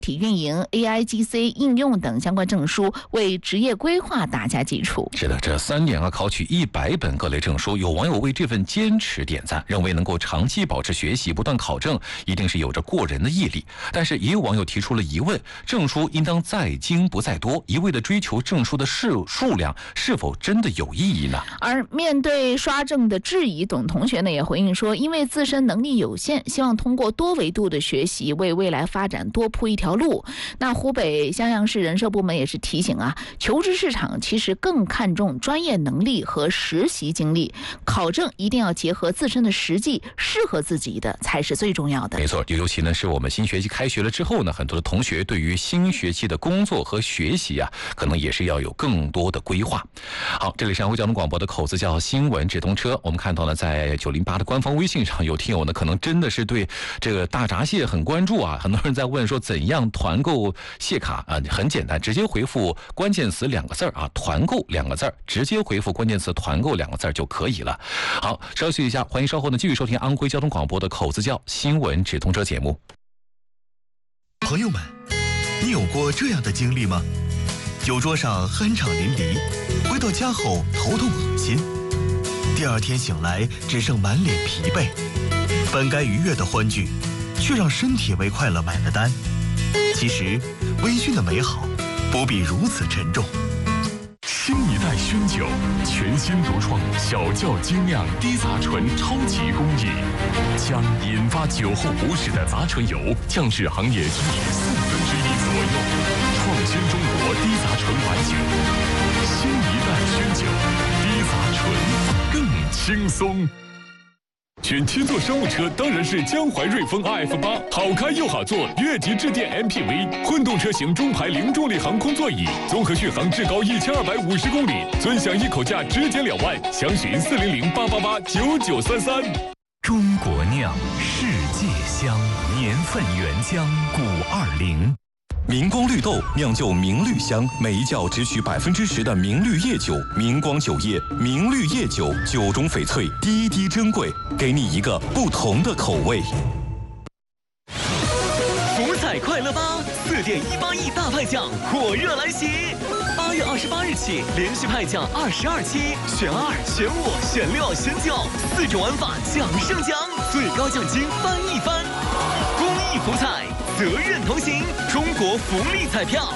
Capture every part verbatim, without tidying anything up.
体运营、A I G C 应用等相关证书，为职业规划打下基础。 是的，这三年啊，考取一百本各类证书，有网友为这份坚持点赞，认为能够长期保持学习、不断考证，一定是有着过人的毅力。但是也有网友提出了疑问：证书应当在精不在多，一味的追求证书的数数量，是否真的有意义呢？ 而面对刷证的质疑，董同学呢也回应说，因为自身能力有限，希望通过多维度的学习，为未来发展多铺一条路。那湖北襄阳市人社部门也是提醒啊，求职市场其实更看重专业能力和实习经历，考证一定要结合自身的实际，适合自己的才是最重要的。 没错，尤其呢是我们新学期开学了之后呢，很多的同学对于新学期的工作和学习啊，可能也是要有更多的规划。好，这里是安徽交通广播的口子叫新闻直通车。我们看到呢，在九零八的官方微信上，有听友呢可能真的是对这个大闸蟹很关注啊，很多人在问说怎样团购蟹卡啊？很简单，直接回复关键词两个字啊，团购两个字，直接回复关键词团购两个字就可以了。好，稍息一下，欢迎稍后呢继续收听安徽交通广播的口子叫新闻直通车节目。 朋友们，你有过这样的经历吗？酒桌上酣畅淋漓，回到家后头痛恶心，第二天醒来只剩满脸疲惫，本该愉悦的欢聚，却让身体为快乐买了单。其实微醺的美好不必如此沉重。 新一代熏酒，全新独创小窖精酿低杂醇超级工艺，将引发酒后不适的杂醇油降至行业均值四分之一左右，创新中国低杂醇白酒。新一代熏酒，低杂醇更轻松。选七座商务车当然是江淮瑞风 R F 八，好开又好坐，越级致电 M P V， 混动车型中排零重力航空座椅，综合续航至高一千二百五十公里，尊享一口价直减两万，详询四零零八八八九九三三。 中国酿，世界香，年份原浆古二零。 明光绿豆酿就明绿香，每一窖只取百分之十的明绿叶酒。明光酒业明绿叶酒，酒中翡翠，滴滴珍贵，给你一个不同的口味。 福彩快乐吧，四点一八亿大派奖火热来袭！八月二十八日起，连续派奖二十二期，选二、选五、选六、选九，四种玩法奖胜奖，最高奖金翻一番。公益福彩，责任同行，中国福利彩票。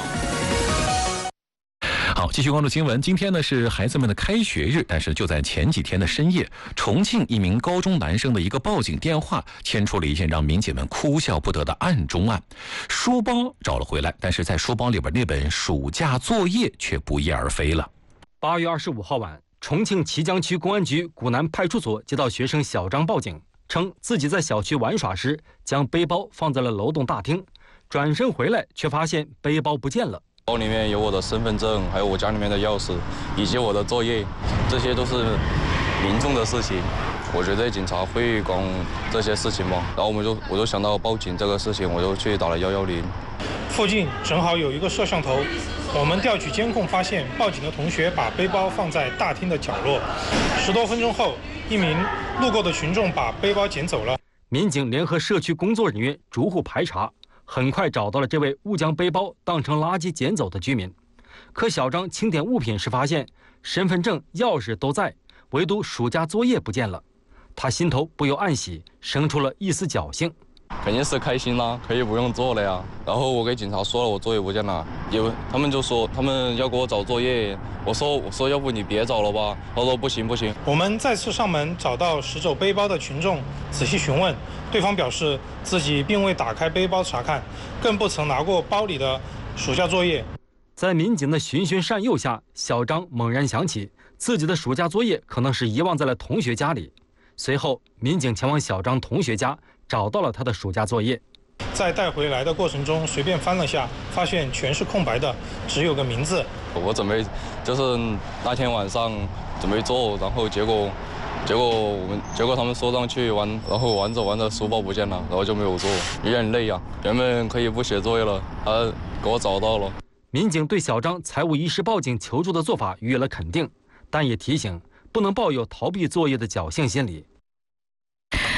好，继续关注新闻。今天呢是孩子们的开学日，但是就在前几天的深夜，重庆一名高中男生的一个报警电话，牵出了一件让民警们哭笑不得的案中案。书包找了回来，但是在书包里边那本暑假作业却不翼而飞了。 八月二十五号晚，重庆綦江区公安局古南派出所接到学生小张报警，称自己在小区玩耍时将背包放在了楼栋大厅，转身回来却发现背包不见了。 包里面有我的身份证，还有我家里面的钥匙，以及我的作业，这些都是民众的事情。我觉得警察会管这些事情吗？然后我们就我就想到报警这个事情，我就去打了幺幺零。 附近正好有一个摄像头，我们调取监控发现，报警的同学把背包放在大厅的角落。十多分钟后，一名路过的群众把背包捡走了。 民警联合社区工作人员逐户排查，很快找到了这位误将背包当成垃圾捡走的居民。可小张清点物品时发现，身份证、钥匙都在，唯独暑假作业不见了。他心头不由暗喜，生出了一丝侥幸。 肯定是开心啦，可以不用做了呀。然后我给警察说了我作业不见了，有他们就说他们要给我找作业，我说我说要不你别找了吧，他说不行不行。 我们再次上门找到拾走背包的群众，仔细询问，对方表示自己并未打开背包查看，更不曾拿过包里的暑假作业。 在民警的循循善诱下，小张猛然想起自己的暑假作业可能是遗忘在了同学家里。随后，民警前往小张同学家，找到了他的暑假作业。 在带回来的过程中，随便翻了下，发现全是空白的，只有个名字。 我准备就是那天晚上准备做，然后结果结果我们结果他们说上去玩，然后玩着玩着书包不见了，然后就没有做，有点累啊。原本可以不写作业了，他给我找到了。 民警对小张财务遗失报警求助的做法予以了肯定，但也提醒不能抱有逃避作业的侥幸心理。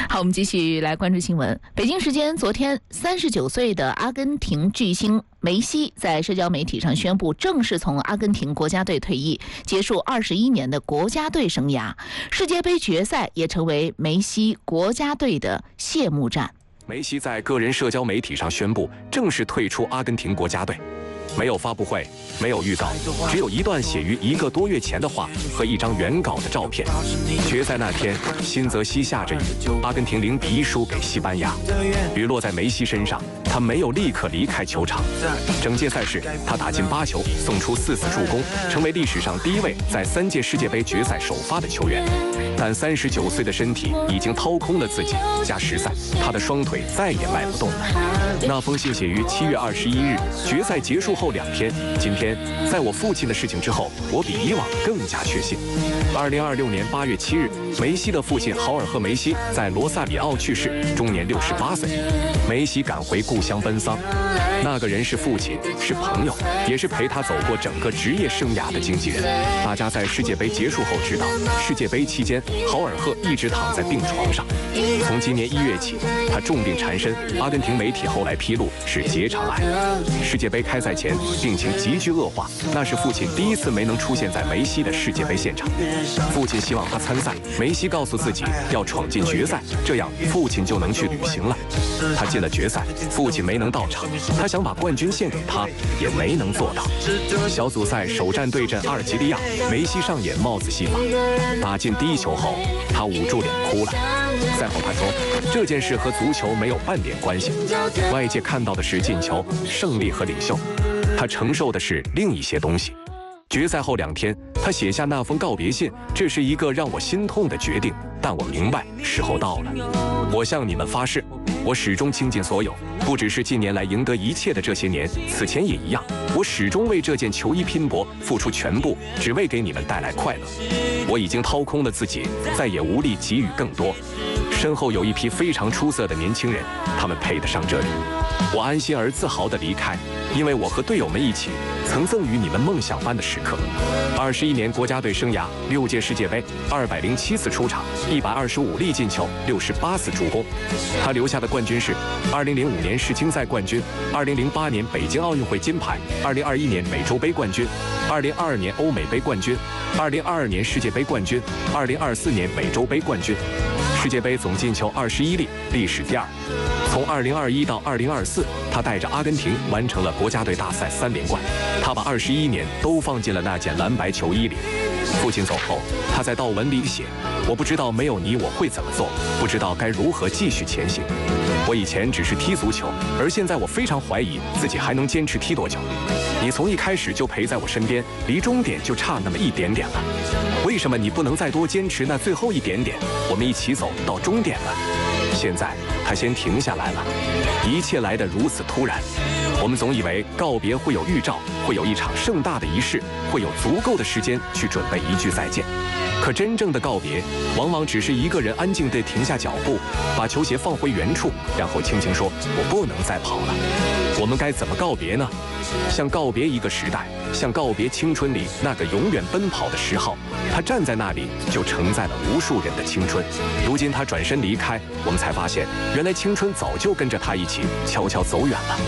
好，我们继续来关注新闻。北京时间昨天，三十九岁的阿根廷巨星梅西在社交媒体上宣布正式从阿根廷国家队退役，结束二十一年的国家队生涯。世界杯决赛也成为梅西国家队的谢幕战。 梅西在个人社交媒体上宣布正式退出阿根廷国家队。没有发布会，没有预告，只有一段写于一个多月前的话和一张原稿的照片。决赛那天，新泽西下着雨，阿根廷零比一输给西班牙。雨落在梅西身上，他没有立刻离开球场。整届赛事，他打进八球，送出四次助攻，成为历史上第一位在三届世界杯决赛首发的球员。但三十九岁的身体已经掏空了自己，加时赛，他的双腿再也迈不动了。那封信写于七月二十一日，决赛结束后两天。今天，在我父亲的事情之后，我比以往更加确信。二零二六年八月七日，梅西的父亲豪尔赫·梅西在罗萨里奥去世，终年六十八岁。梅西赶回故乡奔丧，那个人是父亲，是朋友，也是陪他走过整个职业生涯的经纪人。大家在世界杯结束后知道，世界杯期间，豪尔赫一直躺在病床上。从今年一月起，他重病缠身。阿根廷媒体后来披露是结肠癌。世界杯开赛前，病情急剧恶化，那是父亲第一次没能出现在梅西的世界杯现场。父亲希望他参赛，梅西告诉自己要闯进决赛，这样父亲就能去旅行了。他进了决赛，父亲没能到场，他想把冠军献给他，也没能做到。小组赛首战对阵阿尔及利亚，梅西上演帽子戏法，打进第一球后，他捂住脸哭了。赛后他说，这件事和足球没有半点关系，外界看到的是进球、胜利和领袖，他承受的是另一些东西。决赛后两天，他写下那封告别信，这是一个让我心痛的决定，但我明白时候到了。我向你们发誓，我始终倾尽所有，不只是近年来赢得一切的这些年，此前也一样。我始终为这件球衣拼搏，付出全部，只为给你们带来快乐。我已经掏空了自己，再也无力给予更多。身后有一批非常出色的年轻人，他们配得上这里。我安心而自豪地离开，因为我和队友们一起曾赠予你们梦想般的时刻。二十一年国家队生涯，六届世界杯，二百零七次出场，一百二十五粒进球，六十八次助攻。他留下的冠军是：二零零五年世青赛冠军，二零零八年北京奥运会金牌，二零二一年美洲杯冠军，二零二二年欧美杯冠军，二零二二年世界杯冠军，二零二四年美洲杯冠军。世界杯总进球二十一粒，历史第二。从二零二一到二零二四，他带着阿根廷完成了国家队大赛三连冠。他把二十一年都放进了那件蓝白球衣里。父亲走后，他在悼文里写：“我不知道没有你我会怎么做，不知道该如何继续前行。我以前只是踢足球，而现在我非常怀疑自己还能坚持踢多久。你从一开始就陪在我身边，离终点就差那么一点点了。为什么你不能再多坚持那最后一点点？我们一起走到终点了。现在他先停下来了，一切来得如此突然。我们总以为告别会有预兆，会有一场盛大的仪式，会有足够的时间去准备一句再见。可真正的告别，往往只是一个人安静地停下脚步，把球鞋放回原处，然后轻轻说：“我不能再跑了。”我们该怎么告别呢？像告别一个时代，像告别青春里那个永远奔跑的十号。他站在那里，就承载了无数人的青春。如今他转身离开，我们才发现，原来青春早就跟着他一起悄悄走远了。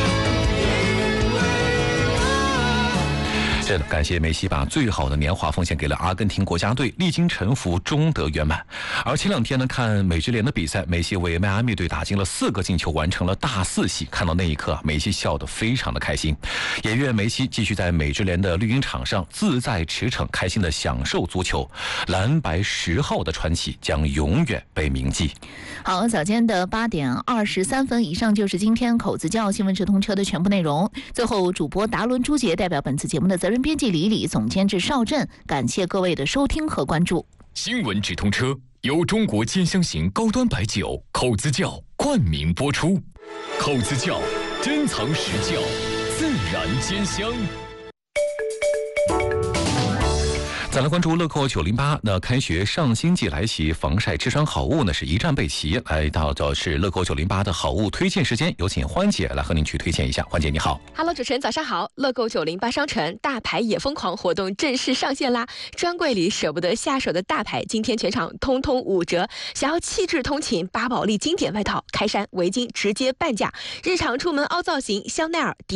是的，感谢梅西把最好的年华奉献给了阿根廷国家队，历经沉浮，终得圆满。而前两天呢，看美职联的比赛，梅西为迈阿密队打进了四个进球，完成了大四喜。看到那一刻，梅西笑得非常的开心。也愿梅西继续在美职联的绿茵场上自在驰骋，开心的享受足球。蓝白十号的传奇将永远被铭记。 好，早间的八点二十三分，以上就是今天口子窖新闻直通车的全部内容。最后，主播达伦朱杰代表本次节目的责任编辑李李，总监制邵振，感谢各位的收听和关注。 新闻直通车由中国兼香型高端白酒口子窖冠名播出。口子窖，珍藏实窖，自然兼香。 再来关注乐购九零八，那开学上新季来袭，防晒之霜好物呢是一站备齐。来到的是乐购九零八的好物推荐时间，有请欢姐来和您去推荐一下。欢姐你好。 Hello， 主持人早上好。乐购九零八商城大牌也疯狂活动正式上线啦！专柜里舍不得下手的大牌，今天全场通通五折。想要气质通勤，八宝莉经典外套、开衫、围巾直接半价。日常出门凹造型，香奈儿。